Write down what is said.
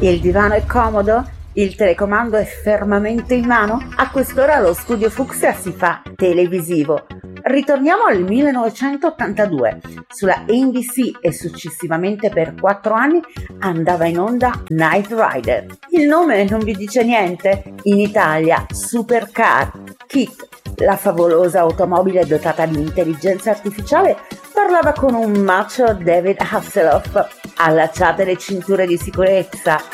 Il divano è comodo? Il telecomando è fermamente in mano? A quest'ora lo studio Fucsia si fa televisivo. Ritorniamo al 1982. Sulla NBC e successivamente per 4 anni andava in onda Knight Rider. Il nome non vi dice niente? In Italia Supercar. KITT, la favolosa automobile dotata di intelligenza artificiale, parlava con un macho David Hasselhoff. Allacciate le cinture di sicurezza,